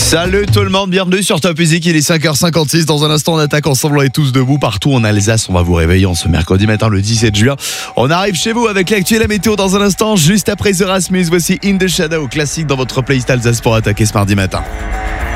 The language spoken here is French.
Salut tout le monde, bienvenue sur Top Music, il est 5h56. Dans un instant, on attaque ensemble, on est tous debout partout en Alsace. On va vous réveiller en ce mercredi matin, le 17 juin. On arrive chez vous avec l'actu et la météo dans un instant. Juste après The Rasmus, voici In The Shadow, classique dans votre playlist Alsace pour attaquer ce mardi matin.